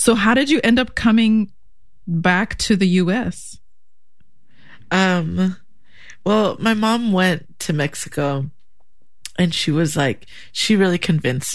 So how did you end up coming back to the U.S.? Well, my mom went to Mexico and she was like, she really convinced